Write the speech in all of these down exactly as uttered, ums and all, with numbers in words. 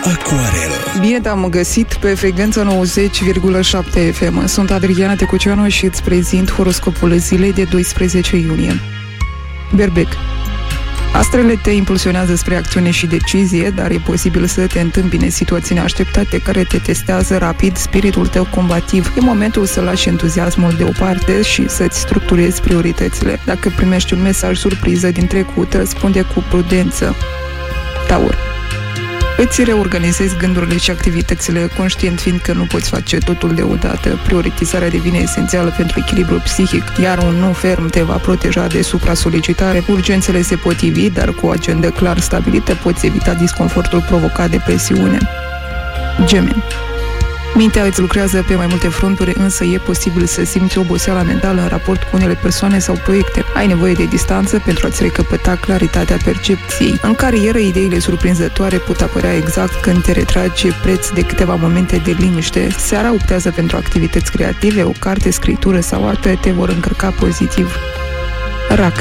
Aquarel. Bine te-am găsit pe frecvența nouăzeci virgulă șapte F M. Sunt Adriana Tecuceanu și îți prezint horoscopul zilei de doisprezece iunie. Berbec. Astrele te impulsionează spre acțiune și decizie, dar e posibil să te întâmpine situații neașteptate care te testează rapid spiritul tău combativ. E momentul să lași entuziasmul deoparte și să-ți structurezi prioritățile. Dacă primești un mesaj surpriză din trecut, răspunde cu prudență. Taur. Îți reorganizezi gândurile și activitățile, conștient fiind că nu poți face totul deodată. Prioritizarea devine esențială pentru echilibrul psihic, iar un nu ferm te va proteja de supra-solicitare. Urgențele se pot ivi, dar cu o agendă clar stabilită poți evita disconfortul provocat de presiune. Gemeni. Mintea îți lucrează pe mai multe fronturi, însă e posibil să simți oboseala mentală în raport cu unele persoane sau proiecte. Ai nevoie de distanță pentru a-ți recăpăta claritatea percepției. În carieră, ideile surprinzătoare pot apărea exact când te retragi preț de câteva momente de liniște. Seara optează pentru activități creative, o carte, scritură sau altele te vor încărca pozitiv. Rac.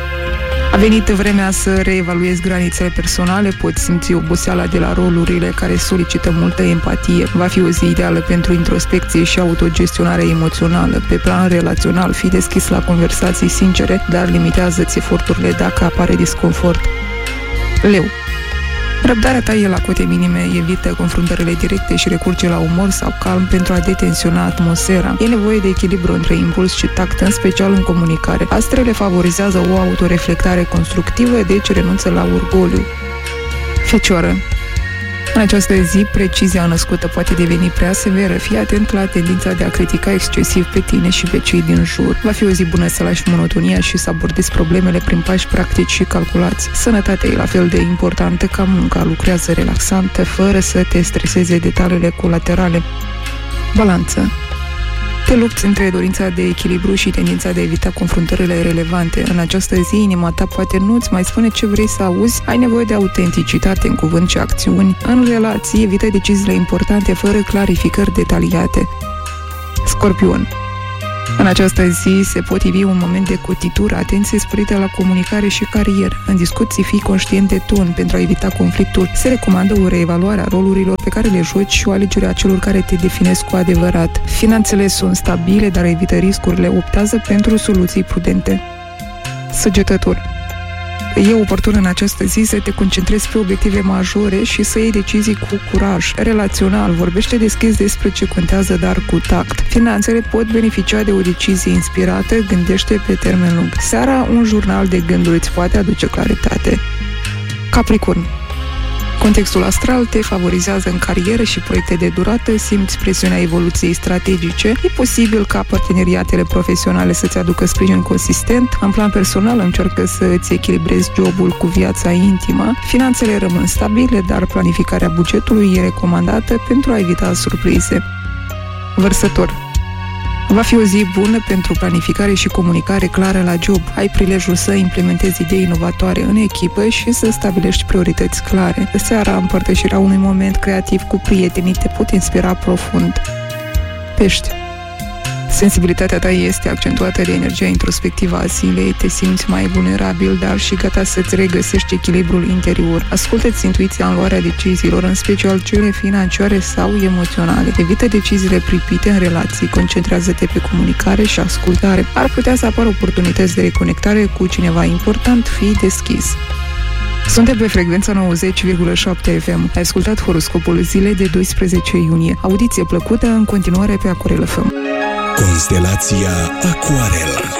A venit vremea să reevaluezi granițele personale, poți simți oboseala de la rolurile care solicită multă empatie. Va fi o zi ideală pentru introspecție și autogestionare emoțională. Pe plan relațional, fii deschis la conversații sincere, dar limitează-ți eforturile dacă apare disconfort. Leu. Răbdarea ta e la cote minime, evită confruntările directe și recurge la umor sau calm pentru a detensiona atmosfera. E nevoie de echilibru între impuls și tact, în special în comunicare. Astrele favorizează o autoreflectare constructivă, deci renunță la orgoliu. Fecioară. În această zi, precizia născută poate deveni prea severă. Fii atent la tendința de a critica excesiv pe tine și pe cei din jur. Va fi o zi bună să lași monotonia și să abordezi problemele prin pași practici și calculați. Sănătatea e la fel de importantă ca munca. Lucrează relaxantă, fără să te streseze detaliile colaterale. Balanță. Te lupți între dorința de echilibru și tendința de a evita confruntările relevante. În această zi, inima ta poate nu-ți mai spune ce vrei să auzi, ai nevoie de autenticitate în cuvânt și acțiuni. În relații, evită deciziile importante fără clarificări detaliate. Scorpion. În această zi se potrivi un moment de cotitură, atenție sporită la comunicare și carieră. În discuții fii conștient de ton pentru a evita conflictul. Se recomandă o reevaluare a rolurilor pe care le joci și o alegere a celor care te definesc cu adevărat. Finanțele sunt stabile, dar evită riscurile, optează pentru soluții prudente. Săgetător. E oportun în această zi să te concentrezi pe obiective majore și să iei decizii cu curaj. Relațional, vorbește deschis despre ce contează, dar cu tact. Finanțele pot beneficia de o decizie inspirată, gândește pe termen lung. Seara, un jurnal de gânduri îți poate aduce claritate. Capricorn. Contextul astral te favorizează în carieră și proiecte de durată, simți presiunea evoluției strategice. E posibil ca parteneriatele profesionale să-ți aducă sprijin consistent. În plan personal, încearcă să îți echilibrezi jobul cu viața intimă. Finanțele rămân stabile, dar planificarea bugetului e recomandată pentru a evita surprize. Vărsător. Va fi o zi bună pentru planificare și comunicare clară la job. Ai prilejul să implementezi idei inovatoare în echipă și să stabilești priorități clare. Seara, împărtășirea unui moment creativ cu prietenii te pot inspira profund. Pești. Sensibilitatea ta este accentuată de energia introspectivă a zilei, te simți mai vulnerabil, dar și gata să-ți regăsești echilibrul interior. Ascultă-ți intuiția în luarea deciziilor, în special cele financiare sau emoționale. Evită deciziile pripite în relații, concentrează-te pe comunicare și ascultare. Ar putea să apară oportunități de reconectare cu cineva important, fii deschis. Suntem pe frecvența nouăzeci virgulă șapte F M. Ai ascultat horoscopul zilei de doisprezece iunie. Audiție plăcută în continuare pe Aquarel F M. Constelația Aquarel.